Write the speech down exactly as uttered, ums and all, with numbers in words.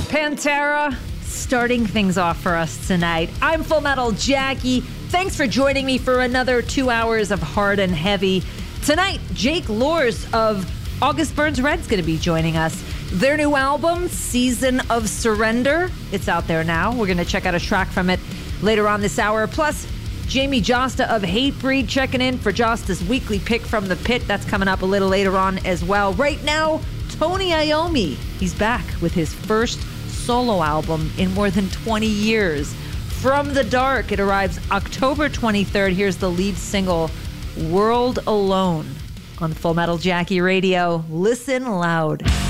Pantera starting things off for us tonight. I'm Full Metal Jackie. Thanks for joining me for another two hours of hard and heavy. Tonight, Jake Lors of August Burns Red's going to be joining us. Their new album, Season of Surrender, it's out there now. We're going to check out a track from it later on this hour. Plus, Jamie Josta of Hatebreed checking in for Josta's weekly pick from the pit. That's coming up a little later on as well. Right now, Tony Iommi. He's back with his first solo album in more than twenty years. From the Dark, it arrives October twenty-third. Here's the lead single, World Alone, on Full Metal Jackie Radio. Listen loud.